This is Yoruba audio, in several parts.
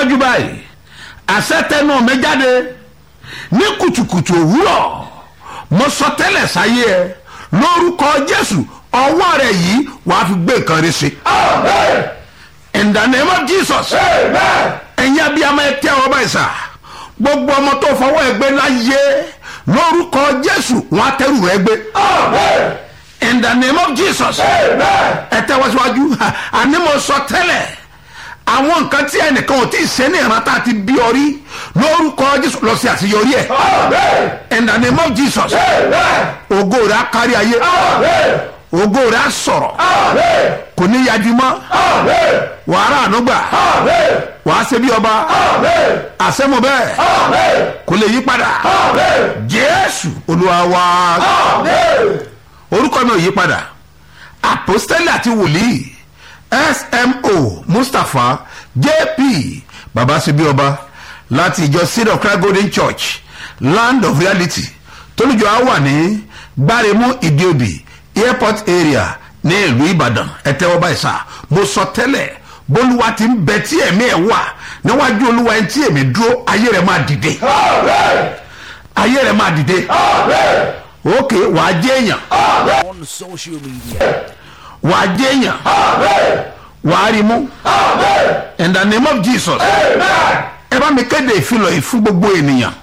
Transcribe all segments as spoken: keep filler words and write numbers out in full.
síwájú báyìí àṣẹ tẹnu mi jáde ní kùtùkùtù òwúrọ̀ mo sọ tẹ́lẹ̀ sáyé ẹ lórúkọ Jésù ọwọ́ rẹ yìí wàá fi gbé nǹkan rẹ ṣe. Amen. In the name of Jesus. Amen. ẹ̀yin abiyamọ ẹ tẹ́ ọ báyìí sà gbogbo ọmọ tó fọwọ́ ẹgbẹ́ láyé lórúkọ Jésù wọn atẹ́rù rẹ gbé. Amen. In the name of Jesus. Amen. ẹ tẹ́wọ́ síwájú àní mo sọ tẹ́lẹ̀ àwọn nǹkan tí ẹnìkan ò tí ì ṣe ní ìrántá àti bí orí lórúkọ Jésù lọ sí àṣeyọrí ẹ. Amen. In the name of Jesus. Amen. ògo rẹ á kárí ayé. Amen. ògo rẹ á sọ̀rọ̀. Amen. kò ní yájú mọ́. Amen. wàhálà ànúgbà. Amen. wàá ṣe bí ọba. Amen. àṣẹmọ bẹ́ẹ̀. Amen. kò lè yí padà. Amen. Jésù Olúwa wa. Amen. orúkọ mi ò yí padà àpọ́stélì àti wòlíì S M O Mustapha J P baba ṣe bí ọba láti ìjọ Seed of Christ Golden Church Land of Reality tólùjọ á wà ní gbáremú ìdíòbí airport area ní ìlú Ìbàdàn ẹ tẹ́wọ́ báyìí sá mo sọ tẹ́lẹ̀ bólúwa ti ń bẹ tí ẹ̀mí ẹ̀ wà níwájú Olúwa ẹni tí èmi dúró ayé rẹ̀ máa dìde. ayé rẹ̀ máa dìde. ok wàá jẹ́ èèyàn. On social media. wàá jẹ́ èèyàn. wàá rí mú. In the name of Jesus. ẹ bá mi kéde ìfilọ̀ yìí fún gbogbo ènìyàn.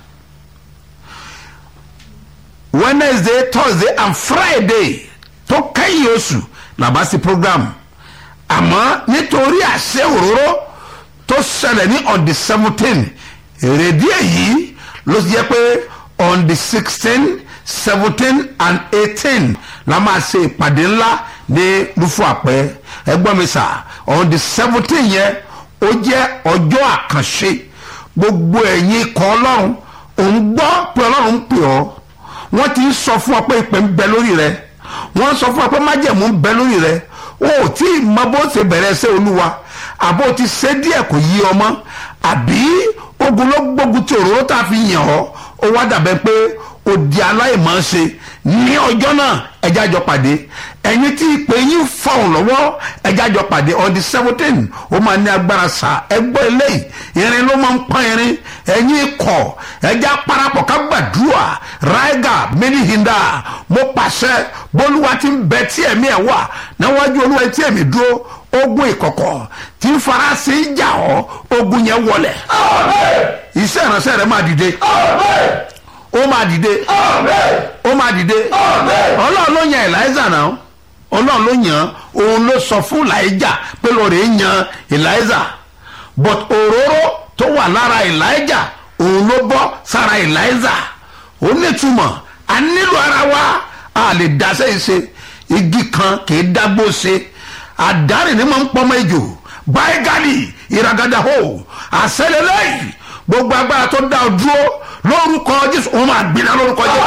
Wednesday, Thursday and Friday tó kẹ́yìn oṣù làbá sí program àmọ́ nítorí àṣẹ òróró tó ṣẹlẹ̀ ní on the seventeen èrèdí èyí ló jẹ́ pé on the sixteen seventeen and eighteen la máa ṣe ìpàdé ńlá ní lúfú àpẹ ẹgbọ́n mi sà on the seventeen yẹn ó jẹ́ ọjọ́ àkànṣe gbogbo ẹ̀yin ikọ̀ Ọlọ́run òun gbọ́ pé Ọlọ́run ń pè ọ́ wọ́n ti ń sọ fún ọ pé ìpè ń bẹ lórí rẹ wọ́n sọ fún ọ pé májẹ̀mú ń bẹ lórí rẹ o ò tí ì mọ bó ṣe bẹ̀rẹ̀ ṣe Olúwa àbó ti ṣe díẹ̀ kò yí ọmọ àbí ogun ló gbógun tí òróró tá a fi yàn ọ́ ó wá dàbẹ́ pé ó di aláìmọ̀ ṣe ní ọjọ́ náà ẹjá jọ pàdé ẹ̀yin tí ìpè yín fọ̀hún lọ́wọ́ ẹjá jọ pàdé on the seventeen ó máa ní agbára sá ẹgbẹ́ eléyìí irin ló máa ń pọ́n irin ẹ̀yin ikọ̀ ẹjá parapọ̀ ká gbàdúrà ráìgà mẹ́nìhìndà mo pàṣẹ bólúwa ti ń bẹ tí ẹ̀mí ẹ̀ wà níwájú Olúwa tí ẹ̀mí dúró ogun ìkọ̀kọ̀ tí ń fara sí ìjà ọ́ ogun yẹn wọlẹ̀ iṣẹ́ ìránṣẹ́ rẹ̀ máa dìde ó máa dìde ó máa dìde Ọlọ́run ló yan Èlíjà náà Ọlọ́run ló yan òun ló sọ fún Èlíjà pé lóòrè yan Èlíjà but òróró tó wà lára Èlíjà òun ló bọ́ sára Èlíjà ó nítumọ̀ a nílò ara wa a lè dáṣẹ́ ìṣe igi kan kì í dágbó ṣe àdáni ni máa ń pọ́nmọ́ ejò báyìí gálì ìràgàdà hó àṣẹlẹ̀ lẹ́yìn gbogbo agbára tó dá ọ dúró lórúkọ Jésù wọn máa gbiná lórúkọ Jésù.